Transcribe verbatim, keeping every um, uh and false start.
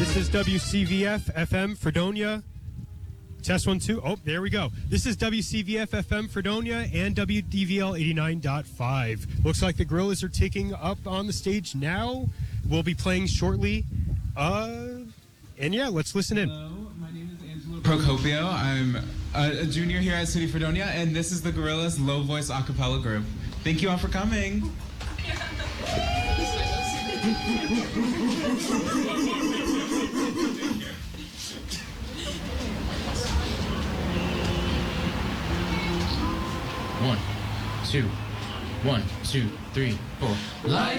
This is W C V F F M Fredonia. Test one, two. Oh, there we go. This is W C V F F M Fredonia and W D V L eighty-nine point five. Looks like the Gorillaz are taking up on the stage now. We'll be playing shortly. Uh, and yeah, let's listen in. Hello, my name is Angelo Procopio. I'm a, a junior here at City Fredonia, and this is the Gorillaz low voice a cappella group. Thank you all for coming. One, two, one, two, three, four. Life